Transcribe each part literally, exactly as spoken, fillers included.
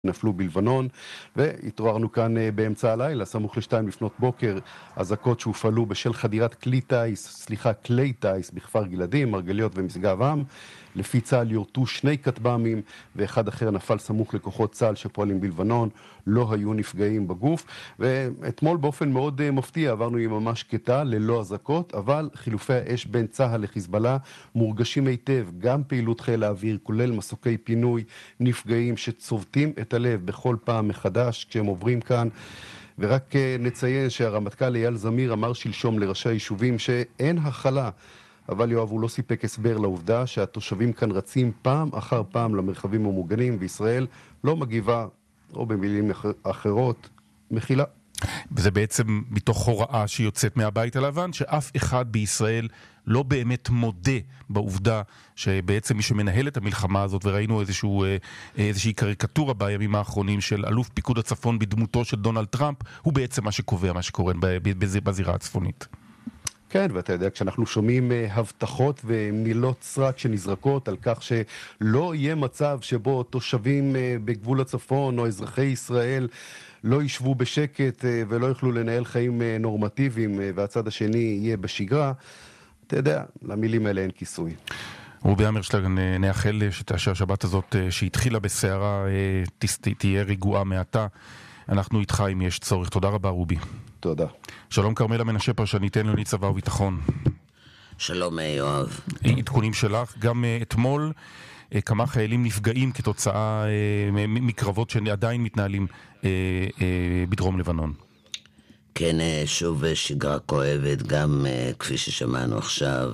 נפלו בלבנון, והתעוררנו כאן באמצע הלילה, סמוך לשתיים לפנות בוקר, אזעקות שהופעלו בשל חדירת כלי טייס, סליחה, כלי טייס בכפר גלעדים, מרגליות ומשגב עם. לפי צה"ל יורטו שני כטב"מים, ואחד אחר נפל סמוך לכוחות צה"ל שפועלים בלבנון, לא היו נפגעים בגוף. ואתמול באופן מאוד מפתיע עברנו יממה שקטה, ללא אזעקות, אבל חילופי האש בין צה"ל לחזבאללה מורגשים היטב, גם פעילות חיל האוויר, כולל מסוקי פינוי, נפגעים שצובטים את הלב בכל פעם מחדש כשהם עוברים כאן. ורק נציין שהרמטכ"ל אייל זמיר אמר שלשום לראשי היישובים שאין הכלה, אבל יואב הוא לא סיפק הסבר לעובדה שהתושבים כאן רצים פעם אחר פעם למרחבים המוגנים, וישראל לא מגיבה, או במילים אחרות, מכילה. וזה בעצם מתוך הוראה שיוצאת מהבית הלבן, שאף אחד בישראל לא באמת מודה בעובדה שבעצם מי שמנהל את המלחמה הזאת, וראינו איזשהו, איזושהי קריקטורה בימים האחרונים של אלוף פיקוד הצפון בדמותו של דונלד טראמפ, הוא בעצם מה שקובע, מה שקורה בזירה הצפונית. כן, ואתה יודע, כשאנחנו שומעים הבטחות ומילות סרק שנזרקות על כך שלא יהיה מצב שבו תושבים בגבול הצפון או אזרחי ישראל לא ישבו בשקט ולא יוכלו לנהל חיים נורמטיביים והצד השני יהיה בשגרה, אתה יודע, למילים האלה אין כיסוי. רובי אמרשלג, נאחל שהשבת הזאת שהתחילה בסערה תהיה רגועה מעתה. אנחנו איתך אם יש צורך. תודה רבה רובי. תודה. שלום כרמלה מנשה, פרשנית ענייני צבא וביטחון. שלום יואב. עדכונים שלך, גם אתמול כמה חיילים נפגעים כתוצאה מקרבות שעדיין מתנהלים בדרום לבנון. כן, שוב שגרה כואבת, גם כפי ששמענו עכשיו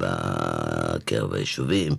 בקרב היישובים,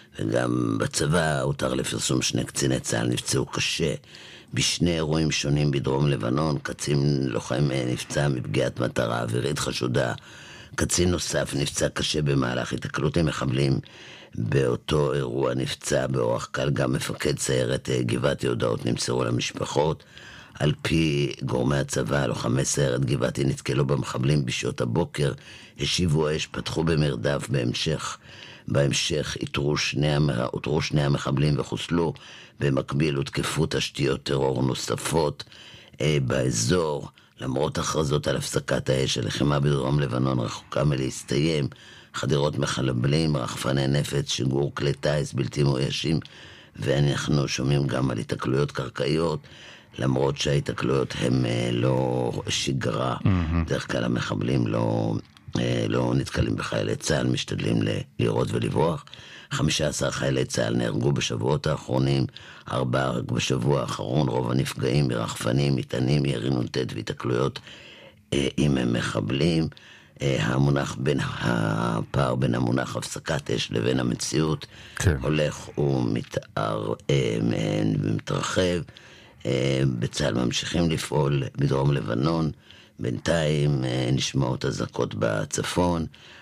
וגם בצבא הותר לפרסום שני קציני צה"ל נפצעו קשה בשני אירועים שונים בדרום לבנון. קצין לוחם נפצע מפגיעת מטרה אווירית חשודה, קצין נוסף נפצע קשה במהלך התקלות עם מחבלים. באותו אירוע נפצע באורח קל גם מפקד סיירת גבעתי. הודעות נמסרו למשפחות. על פי גורמי הצבא, לוחמי סיירת גבעתי נתקלו במחבלים בשעות הבוקר, השיבו אש, פתחו במרדף. בהמשך בהמשך התרו שני, התרו שני המחבלים וחוסלו. במקביל הותקפו תשתיות טרור נוספות אה, באזור. למרות הכרזות על הפסקת האש, הלחימה בדרום לבנון רחוקה מלהסתיים. חדירות מחבלים, רחפני נפץ, שיגור כלי טייס בלתי מאוישים, ואנחנו שומעים גם על התקלויות קרקעיות, למרות שההתקלויות הם אה, לא שגרה. Mm-hmm. דרך כלל המחבלים לא, אה, לא נתקלים בחיילי צה"ל, משתדלים ל- לראות ולברוח. חמישה עשר חיילי צה"ל נהרגו בשבועות האחרונים, ארבעה רק בשבוע האחרון. רוב הנפגעים מרחפנים, מטענים, ירי נ"ט והתקלויות אה, עם מחבלים. אה, המונח בין, הפער בין המונח הפסקת אש לבין המציאות כן. הולך ומתאר אה, ומתרחב. בצה"ל ממשיכים לפעול בדרום לבנון, בינתיים נשמעות אזעקות בצפון.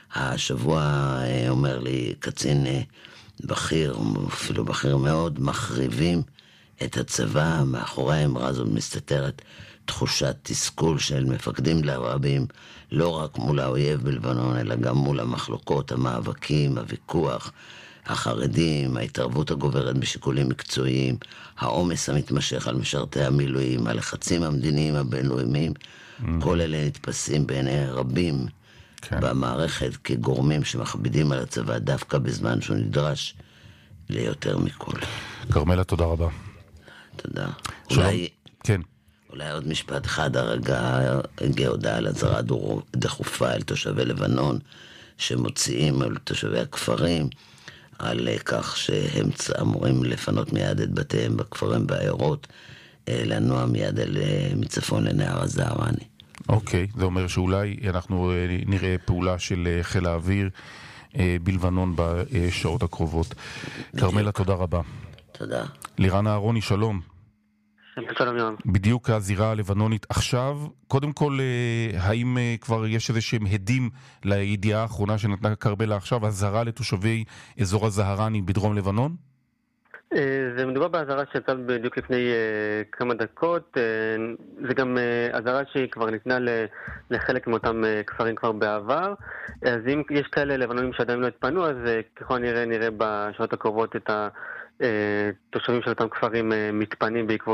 השבוע אומר לי קצין בכיר, אפילו בכיר מאוד, מחריבים את הצבא. מאחורי האמרה הזאת מסתתרת תחושת תסכול של מפקדים לרבים, לא רק מול האויב בלבנון, אלא גם מול המחלוקות, המאבקים, הוויכוח, החרדים, ההתערבות הגוברת בשיקולים מקצועיים, העומס המתמשך על משרתי המילואים, הלחצים המדיניים הבינלאומיים, mm-hmm. כל אלה נתפסים בעיני רבים כן. במערכת כגורמים שמכבידים על הצבא דווקא בזמן שהוא נדרש ליותר מכל. כרמלה, תודה רבה. תודה. שלום. אולי, כן. אולי עוד משפט אחד, הרגע הגיע הודעה על אזהרה דחופה אל תושבי לבנון, שמוציאים על תושבי הכפרים, על כך שהם אמורים לפנות מיד את בתיהם בכפרים בעיירות, לנוע מיד אל מצפון לנהר הזהרני. אוקיי, זה אומר שאולי אנחנו נראה פעולה של חיל האוויר בלבנון בשעות הקרובות. כרמלה, תודה רבה. תודה. לירן אהרוני, שלום. שלום יום. בדיוק הזירה הלבנונית עכשיו. קודם כל, האם כבר יש איזה שהם הדים לידיעה האחרונה שנתנה כרמלה עכשיו, הזהרה לתושבי אזור הזהרני בדרום לבנון? זה מדובר בהזהרה שיצאה בדיוק לפני כמה דקות. זה גם הזהרה שהיא כבר ניתנה לחלק מאותם כפרים כבר בעבר. אז אם יש כאלה לבנונים שעדיין לא התפנו, אז ככל נראה נראה בשעות הקרובות את תושבים של אותם כפרים מתפנים בעקבות